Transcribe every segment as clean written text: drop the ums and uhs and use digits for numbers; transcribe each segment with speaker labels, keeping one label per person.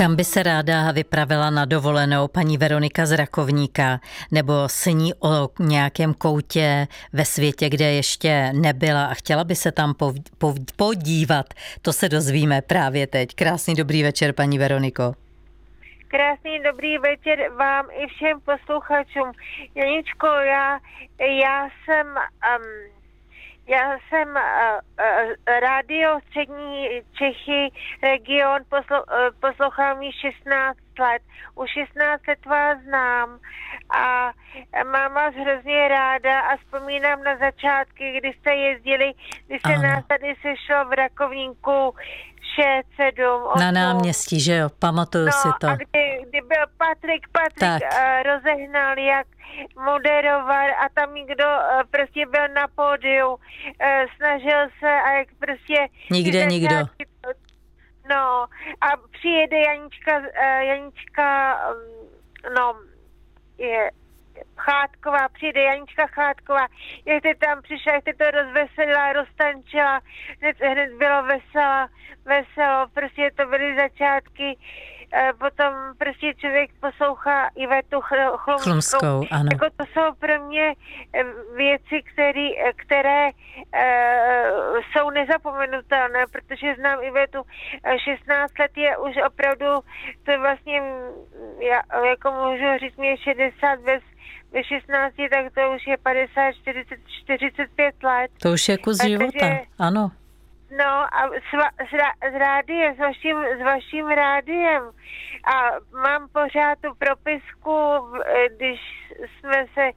Speaker 1: Kam by se ráda vypravila na dovolenou paní Veronika z Rakovníka, nebo sní o nějakém koutě ve světě, kde ještě nebyla a chtěla by se tam podívat? To se dozvíme právě teď. Krásný dobrý večer, paní Veroniko.
Speaker 2: Krásný dobrý večer vám i všem posluchačům. Janičko, já jsem rádio Střední Čechy, region, poslouchám ji 16 let. Už 16 let vás znám a mám vás hrozně ráda a vzpomínám na začátky, kdy jste jezdili, když se nás tady sešlo v Rakovníku 6, 7, 8.
Speaker 1: Na náměstí, že jo? Pamatuju si to.
Speaker 2: A kdy byl Patrik rozehnal, jak moderovat a tam někdo prostě byl na pódiu, snažil se a jak prostě...
Speaker 1: Nikdo.
Speaker 2: No a přijede Janička, přijede Janička Chátková, jak jste tam přišla, jak jste to rozveselila, roztančila, hned bylo veselo, prostě to byly začátky, potom prostě člověk poslouchá Ivetu Chlumskou,
Speaker 1: ano.
Speaker 2: Jako to jsou pro mě věci, které jsou nezapomenutelné, protože znám Ivetu 16 let, je už opravdu, to vlastně, jako můžu říct, mě 60 ve 16, tak to už je 50, 40, 45 let.
Speaker 1: To už je kus života, ano.
Speaker 2: No a s rádiem, s vaším rádiem. A mám pořád tu propisku, když jsme se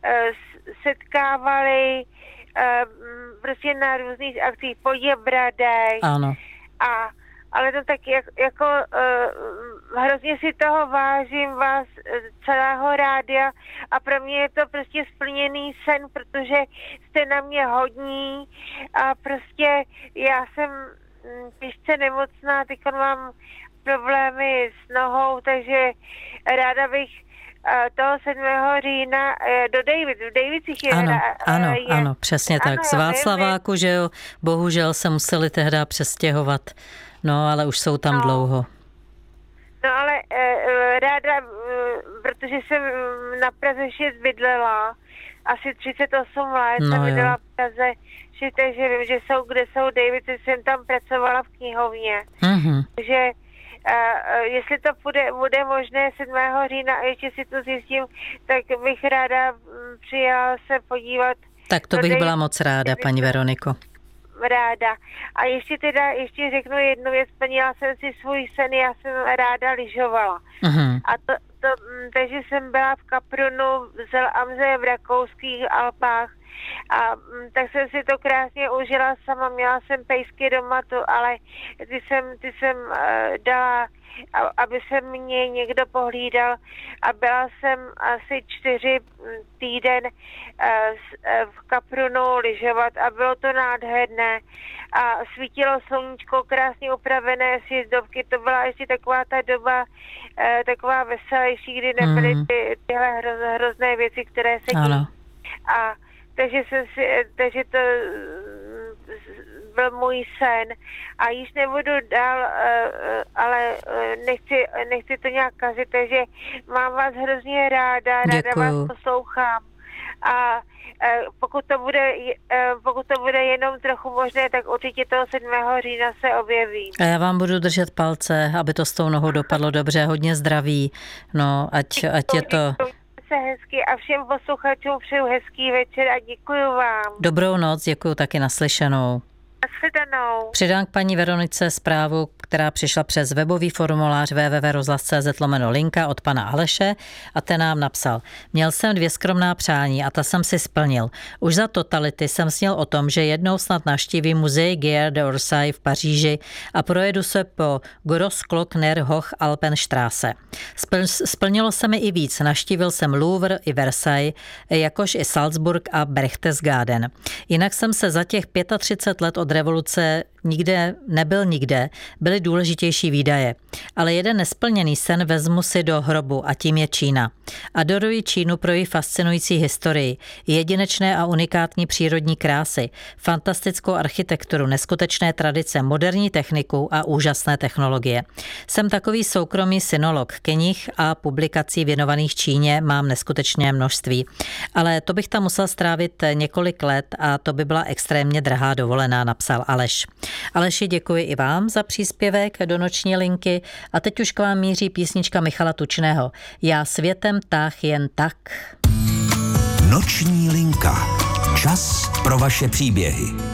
Speaker 2: setkávali prostě na různých akcích po Děbradech.
Speaker 1: Ano.
Speaker 2: Ale to tak jako hrozně si toho vážím vás celého rádia a pro mě je to prostě splněný sen, protože jste na mě hodní a prostě já jsem těžce nemocná, teď mám problémy s nohou, takže ráda bych toho 7. října v Dejvicích je.
Speaker 1: Ano, přesně tak. Z Václaváku, že jo, bohužel se museli tehdy přestěhovat. No, ale už jsou tam dlouho.
Speaker 2: No, ale ráda, protože jsem na Praze 6 bydlela, asi 38 let jsem bydlela v Praze 6, takže vím, že kde jsou Davidy, jsem tam pracovala v knihovně.
Speaker 1: Mm-hmm.
Speaker 2: Takže jestli to bude možné 7. října a ještě si to zjistím, tak bych ráda přijela se podívat.
Speaker 1: Tak to bych byla moc ráda, paní Veroniko.
Speaker 2: Ráda. A ještě řeknu jednu věc, splnila jsem si svůj sen, já jsem ráda lyžovala.
Speaker 1: Uh-huh.
Speaker 2: A takže jsem byla v Kaprunu, v Zelamze v rakouských Alpách a tak jsem si to krásně užila sama, měla jsem pejsky doma, ale ty jsem dala, aby se mě někdo pohlídal a byla jsem asi 4 týden v Kaprunu lyžovat a bylo to nádherné a svítilo sluníčko, krásně upravené sjezdovky, to byla ještě taková ta doba, taková veselější, kdy nebyly tyhle hrozné věci, které se dějí. A takže to byl můj sen a již nebudu dál, ale nechci to nějak kazit, takže mám vás hrozně ráda vás poslouchám a pokud to bude jenom trochu možné, tak určitě toho 7. října se objevím.
Speaker 1: A já vám budu držet palce, aby to s tou nohou dopadlo dobře, hodně zdraví, no ať je to...
Speaker 2: Hezky a všem posluchačům přeju hezký večer a děkuju vám.
Speaker 1: Dobrou noc, děkuju taky, naslyšenou.
Speaker 2: Nashledanou.
Speaker 1: Přidám k paní Veronice zprávu, která přišla přes webový formulář www.rozhlas.cz/linka od pana Aleše a ten nám napsal: Měl jsem 2 skromná přání a ta jsem si splnil. Už za totality jsem snil o tom, že jednou snad navštívím muzej Gare d'Orsay v Paříži a projedu se po Großglockner Hoch Alpenstraße. Splnilo se mi i víc. Navštívil jsem Louvre i Versailles, jakož i Salzburg a Berchtesgaden. Jinak jsem se za těch 35 let od revoluce nebyl nikde, byly důležitější výdaje. Ale jeden nesplněný sen vezmu si do hrobu a tím je Čína. Adoruji Čínu pro její fascinující historii, jedinečné a unikátní přírodní krásy, fantastickou architekturu, neskutečné tradice, moderní techniku a úžasné technologie. Jsem takový soukromý synolog, knih a publikací věnovaných Číně mám neskutečné množství. Ale to bych tam musel strávit několik let a to by byla extrémně drahá dovolená, napsal Aleš. Aleši, děkuji i vám za příspěvek do Noční linky a teď už k vám míří písnička Michala Tučného. Já světem táh jen tak.
Speaker 3: Noční linka. Čas pro vaše příběhy.